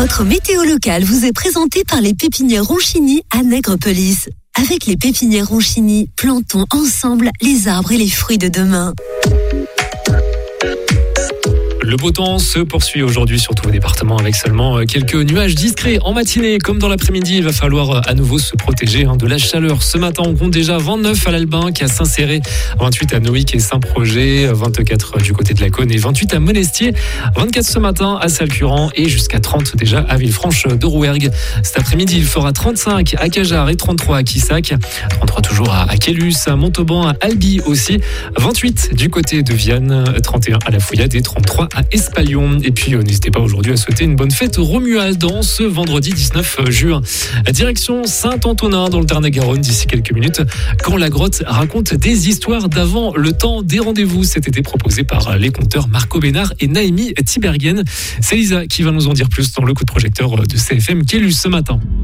Votre météo locale vous est présentée par les pépinières Ronchini à Nègrepelisse. Avec les pépinières Ronchini, plantons ensemble les arbres et les fruits de demain. Le beau temps se poursuit aujourd'hui sur tous les départements avec seulement quelques nuages discrets en matinée. Comme dans l'après-midi, il va falloir à nouveau se protéger de la chaleur. Ce matin, on compte déjà 29 à l'Albinque, à Saint-Céré, 28 à Noïc et Saint-Projet, 24 du côté de la Cône et 28 à Monestier, 24 ce matin à Salcurant et jusqu'à 30 déjà à Villefranche de Rouergue. Cet après-midi, il fera 35 à Cajar et 33 à Quissac, 33 toujours à Quélus, à Montauban, à Albi aussi, 28 du côté de Vienne, 31 à La Fouillade et 33 à Espalion. Et puis n'hésitez pas aujourd'hui à souhaiter une bonne fête Romuald en ce vendredi 19 juin. Direction Saint-Antonin dans le Tarn-et-Garonne d'ici quelques minutes, quand la grotte raconte des histoires d'avant le temps des rendez-vous. Cet été proposé par les conteurs Marco Bénard et Naïmi Tiberghen. C'est Lisa qui va nous en dire plus dans le coup de projecteur de CFM Quélus ce matin.